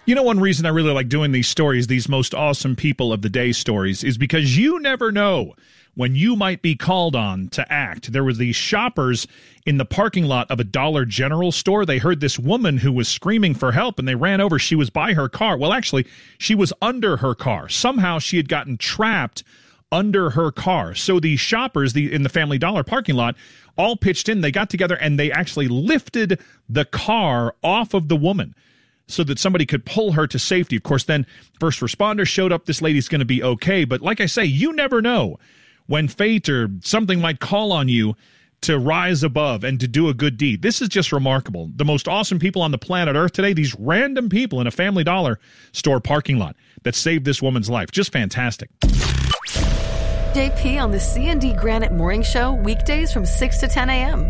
You know, one reason I really like doing these stories, these most awesome people of the day stories, is because you never know when you might be called on to act. There was these shoppers in the parking lot of a Dollar General store. They heard this woman who was screaming for help, and they ran over. She was by her car. Well, actually, she was under her car. Somehow she had gotten trapped under her car. So the shoppers in the Family Dollar parking lot all pitched in. They got together, and they actually lifted the car off of the woman so that somebody could pull her to safety. Of course, then first responders showed up. This lady's going to be okay. But like I say, you never know when fate or something might call on you to rise above and to do a good deed. This is just remarkable. The most awesome people on the planet Earth today, these random people in a Family Dollar store parking lot that saved this woman's life. Just fantastic. JP on the C&D Granite Morning Show, weekdays from 6 to 10 a.m.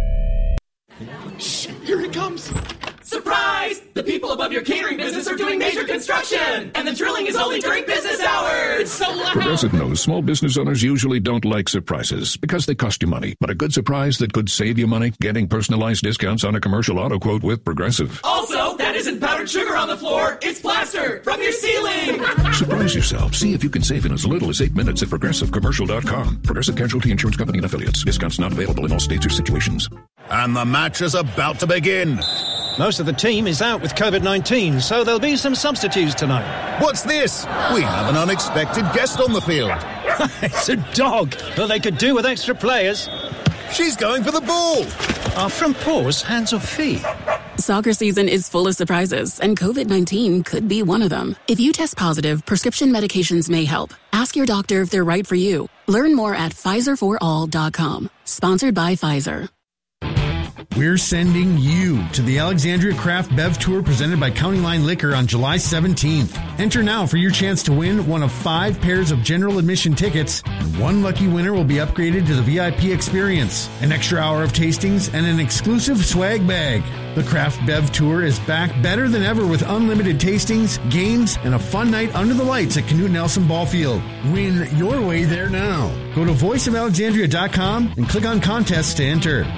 Shh, here it comes. Surprise! The people above your catering business are doing major construction, and the drilling is only during business hours. It's so loud. Progressive knows small business owners usually don't like surprises because they cost you money. But a good surprise that could save you money, getting personalized discounts on a commercial auto quote with Progressive. Also, that isn't powdered sugar on the floor. It's plaster from your ceiling. Surprise yourself. See if you can save in as little as 8 minutes at ProgressiveCommercial.com. Progressive Casualty Insurance Company and Affiliates. Discounts not available in all states or situations. And the match is about to begin. Most of the team is out with COVID-19, so there'll be some substitutes tonight. What's this? We have an unexpected guest on the field. It's a dog. Well, they could do with extra players. She's going for the ball. Are front paws hands or feet? Soccer season is full of surprises, and COVID-19 could be one of them. If you test positive, prescription medications may help. Ask your doctor if they're right for you. Learn more at PfizerForAll.com. Sponsored by Pfizer. We're sending you to the Alexandria Craft Bev Tour presented by County Line Liquor on July 17th. Enter now for your chance to win one of 5 pairs of general admission tickets, and one lucky winner will be upgraded to the VIP experience, an extra hour of tastings, and an exclusive swag bag. The Craft Bev Tour is back better than ever with unlimited tastings, games, and a fun night under the lights at Knute Nelson Ball Field. Win your way there now. Go to voiceofalexandria.com and click on contests to enter.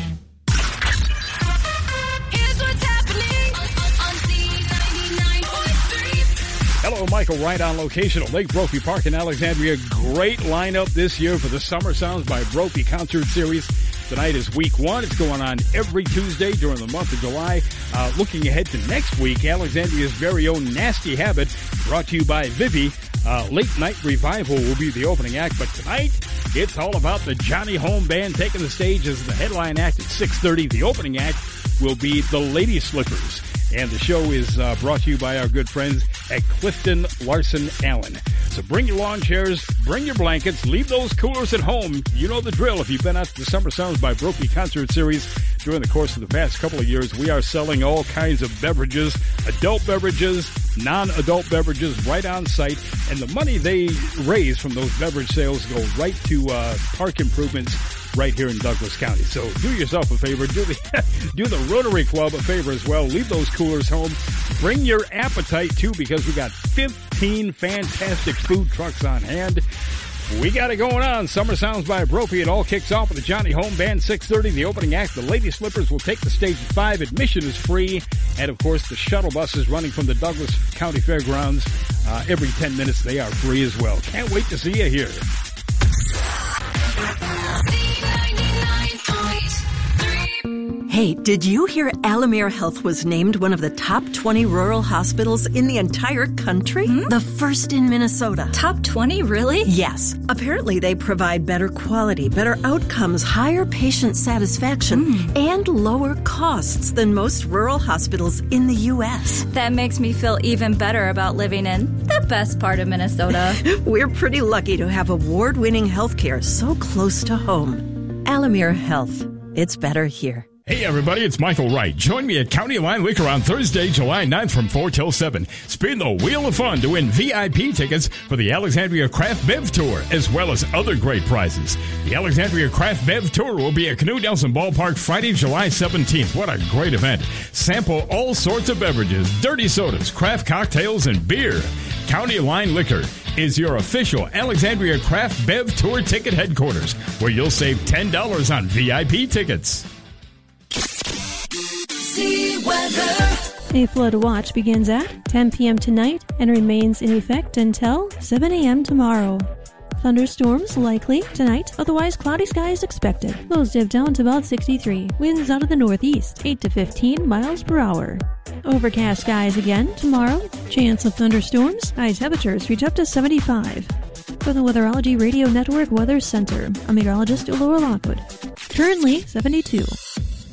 Hello, Michael Wright on location at Lake Brophy Park in Alexandria. Great lineup this year for the Summer Sounds by Brophy Concert Series. Tonight is week 1. It's going on every Tuesday during the month of July. Looking ahead to next week, Alexandria's very own Nasty Habit, brought to you by Vivi. Late Night Revival will be the opening act, but tonight it's all about the Johnny Home Band taking the stage as the headline act at 6:30. The opening act will be the Lady Slippers. And the show is brought to you by our good friends at Clifton Larson Allen. So bring your lawn chairs, bring your blankets, leave those coolers at home. You know the drill. If you've been out to the Summer Sounds by Brophy Concert Series during the course of the past couple of years, we are selling all kinds of beverages, adult beverages, non-adult beverages right on site. And the money they raise from those beverage sales go right to park improvements right here in Douglas County. So do yourself a favor. Do the Rotary Club a favor as well. Leave those coolers home. Bring your appetite, too, because we got 15 fantastic food trucks on hand. We got it going on. Summer Sounds by Brophy. It all kicks off with the Johnny Home Band, 6:30. The opening act, the Lady Slippers, will take the stage at 5. Admission is free. And, of course, the shuttle buses running from the Douglas County Fairgrounds every 10 minutes. They are free as well. Can't wait to see you here. Hey, did you hear Alamere Health was named one of the top 20 rural hospitals in the entire country? The first in Minnesota. Top 20, really? Yes. Apparently they provide better quality, better outcomes, higher patient satisfaction, and lower costs than most rural hospitals in the U.S. That makes me feel even better about living in the best part of Minnesota. We're pretty lucky to have award-winning healthcare so close to home. Alamere Health. It's better here. Hey everybody, it's Michael Wright. Join me at County Line Liquor on Thursday, July 9th from 4 till 7. Spin the Wheel of Fun to win VIP tickets for the Alexandria Craft Bev Tour, as well as other great prizes. The Alexandria Craft Bev Tour will be at Knute Nelson Ballpark Friday, July 17th. What a great event. Sample all sorts of beverages, dirty sodas, craft cocktails, and beer. County Line Liquor is your official Alexandria Craft Bev Tour ticket headquarters, where you'll save $10 on VIP tickets. See weather. A flood watch begins at 10 p.m. tonight and remains in effect until 7 a.m. tomorrow. Thunderstorms likely tonight, otherwise cloudy skies expected. Lows dip down to about 63. Winds out of the northeast, 8 to 15 miles per hour. Overcast skies again tomorrow. Chance of thunderstorms. High temperatures reach up to 75. For the Weatherology Radio Network Weather Center, I'm meteorologist Laura Lockwood. Currently 72.